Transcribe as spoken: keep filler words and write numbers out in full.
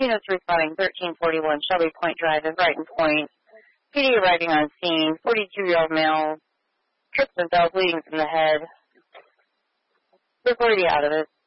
Units responding thirteen forty-one Shelby Point Drive in Brighton Point. P D arriving on scene, forty-two-year-old male, trips and fell, bleeding from the head. We're already out of it.